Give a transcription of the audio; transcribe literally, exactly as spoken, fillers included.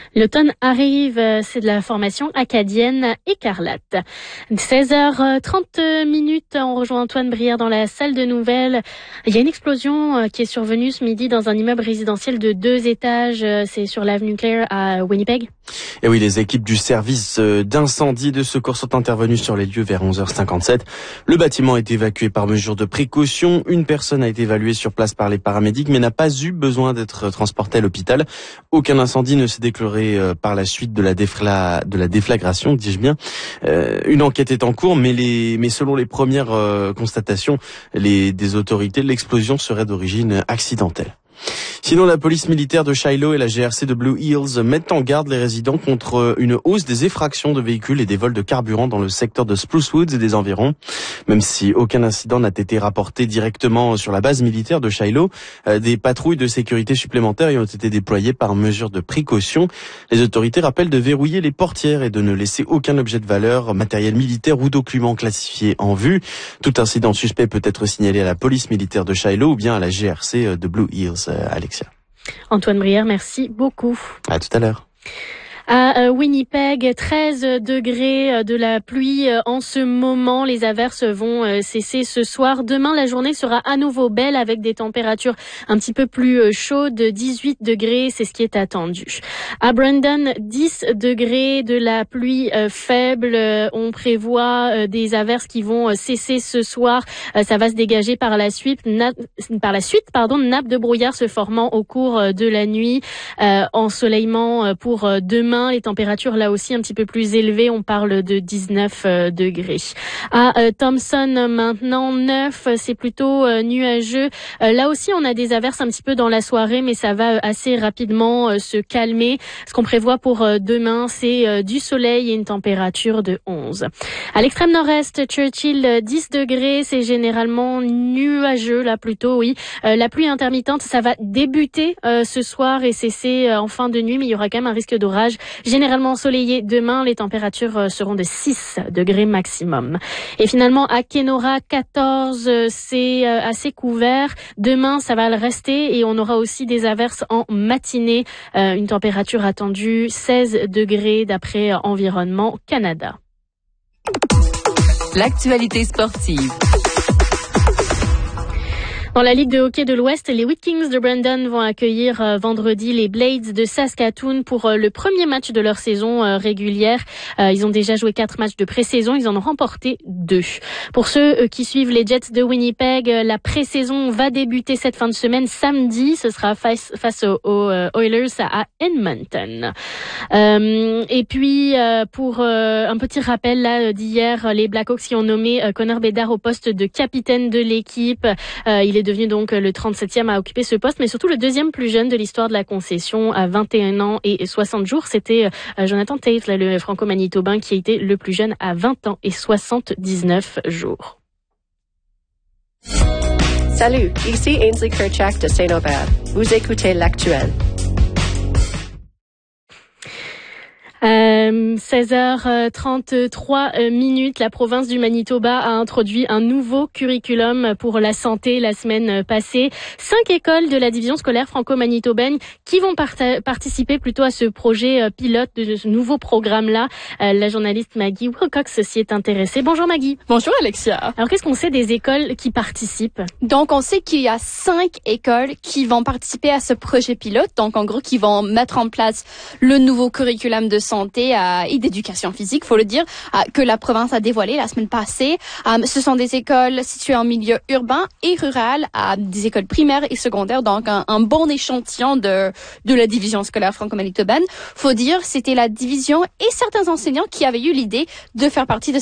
L'automne arrive, c'est de la formation acadienne écarlate. seize heures trente minutes, on rejoint Antoine Brière dans la salle de nouvelles. Il y a une explosion qui est survenue ce midi dans un immeuble résidentiel de deux étages. C'est sur l'avenue Claire à Winnipeg. Et oui, les équipes du service d'incendie et de secours sont intervenues sur les lieux vers onze heures cinquante-sept. Le bâtiment est évacué par mesure de précaution. Une personne a été évaluée sur place par les paramédics, mais n'a pas eu besoin d'être transportée à l'hôpital. Aucun incendie ne s'est déclaré par la suite de la, défla, de la déflagration, dis-je bien. Euh, une enquête est en cours, mais, les, mais selon les premières euh, constatations les, des autorités, l'explosion serait d'origine accidentelle. Sinon, la police militaire de Shiloh et la G R C de Blue Hills mettent en garde les résidents contre une hausse des effractions de véhicules et des vols de carburant dans le secteur de Spruce Woods et des environs. Même si aucun incident n'a été rapporté directement sur la base militaire de Shiloh, des patrouilles de sécurité supplémentaires y ont été déployées par mesure de précaution. Les autorités rappellent de verrouiller les portières et de ne laisser aucun objet de valeur, matériel militaire ou document classifié en vue. Tout incident suspect peut être signalé à la police militaire de Shiloh ou bien à la G R C de Blue Hills. Alexia. Antoine Brière, merci beaucoup. À tout à l'heure. À Winnipeg, treize degrés, de la pluie en ce moment. Les averses vont cesser ce soir. Demain, la journée sera à nouveau belle avec des températures un petit peu plus chaudes. dix-huit degrés, c'est ce qui est attendu. À Brandon, dix degrés, de la pluie faible. On prévoit des averses qui vont cesser ce soir. Ça va se dégager par la suite. Par la suite, pardon, nappe de brouillard se formant au cours de la nuit. Ensoleillement pour demain. Les températures là aussi un petit peu plus élevées, on parle de dix-neuf degrés. À euh, Thompson maintenant, neuf, c'est plutôt euh, nuageux. Euh, là aussi on a des averses un petit peu dans la soirée, mais ça va assez rapidement euh, se calmer. Ce qu'on prévoit pour euh, demain, c'est euh, du soleil et une température de onze. À l'extrême nord-est, Churchill, dix degrés, c'est généralement nuageux là plutôt, oui. Euh, la pluie intermittente, ça va débuter euh, ce soir et cesser euh, en fin de nuit, mais il y aura quand même un risque d'orage. Généralement ensoleillé demain, les températures seront de six degrés maximum. Et finalement, à Kenora, quatorze, c'est assez couvert. Demain, ça va le rester et on aura aussi des averses en matinée. Euh, une température attendue seize degrés d'après Environnement Canada. L'actualité sportive. Dans la Ligue de hockey de l'Ouest, les Wheat-Kings de Brandon vont accueillir euh, vendredi les Blades de Saskatoon pour euh, le premier match de leur saison euh, régulière. Euh, ils ont déjà joué quatre matchs de pré-saison, ils en ont remporté deux. Pour ceux euh, qui suivent les Jets de Winnipeg, euh, la pré-saison va débuter cette fin de semaine samedi. Ce sera face, face aux, aux euh, Oilers à Edmonton. Euh, et puis, euh, pour euh, un petit rappel là d'hier, les Blackhawks qui ont nommé euh, Connor Bedard au poste de capitaine de l'équipe. Euh, il est devenu donc le trente-septième à occuper ce poste, mais surtout le deuxième plus jeune de l'histoire de la concession à vingt et un ans et soixante jours. C'était Jonathan Tate, là, le franco-manitobain, qui a été le plus jeune à vingt ans et soixante-dix-neuf jours. Salut, ici Ainsley Kerchak de Saint-Aubert. Vous écoutez l'Actuel. Euh, seize heures trente-trois minutes, la province du Manitoba a introduit un nouveau curriculum pour la santé la semaine passée. Cinq écoles de la division scolaire franco-manitobaine qui vont part- participer plutôt à ce projet euh, pilote de ce nouveau programme-là. Euh, la journaliste Maggie Wilcox s'y est intéressée. Bonjour Maggie. Bonjour Alexia. Alors qu'est-ce qu'on sait des écoles qui participent? Donc on sait qu'il y a cinq écoles qui vont participer à ce projet pilote, donc en gros qui vont mettre en place le nouveau curriculum de santé euh, et d'éducation physique, faut le dire, euh, que la province a dévoilé la semaine passée. Euh, ce sont des écoles situées en milieu urbain et rural, euh, des écoles primaires et secondaires, donc un, un bon échantillon de de la division scolaire franco-manitobaine. Faut dire, c'était la division et certains enseignants qui avaient eu l'idée de faire partie de